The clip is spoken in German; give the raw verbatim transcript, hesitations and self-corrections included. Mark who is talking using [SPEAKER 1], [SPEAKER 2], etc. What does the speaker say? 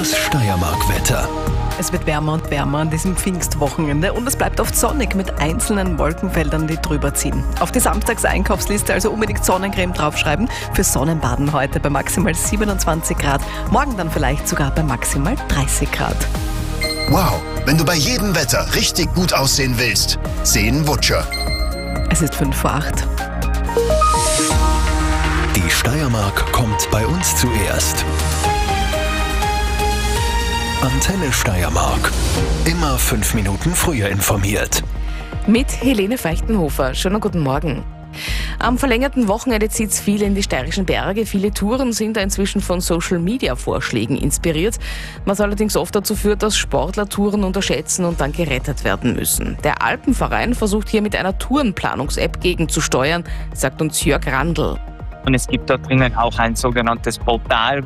[SPEAKER 1] Das Steiermark-Wetter.
[SPEAKER 2] Es wird wärmer und wärmer an diesem Pfingstwochenende und es bleibt oft sonnig mit einzelnen Wolkenfeldern, die drüber ziehen. Auf die Samstags-Einkaufsliste also unbedingt Sonnencreme draufschreiben für Sonnenbaden heute bei maximal siebenundzwanzig Grad, morgen dann vielleicht sogar bei maximal dreißig Grad.
[SPEAKER 3] Wow, wenn du bei jedem Wetter richtig gut aussehen willst, seh einen Wutscher.
[SPEAKER 2] Es ist fünf vor acht.
[SPEAKER 1] Die Steiermark kommt bei uns zuerst. Antenne Steiermark. Immer fünf Minuten früher informiert.
[SPEAKER 4] Mit Helene Feichtenhofer. Schönen guten Morgen. Am verlängerten Wochenende zieht es viele in die steirischen Berge. Viele Touren sind da inzwischen von Social-Media-Vorschlägen inspiriert, was allerdings oft dazu führt, dass Sportler Touren unterschätzen und dann gerettet werden müssen. Der Alpenverein versucht hier mit einer Tourenplanungs-App gegenzusteuern, sagt uns Jörg Randl.
[SPEAKER 5] Und es gibt da drinnen auch ein sogenanntes Portal,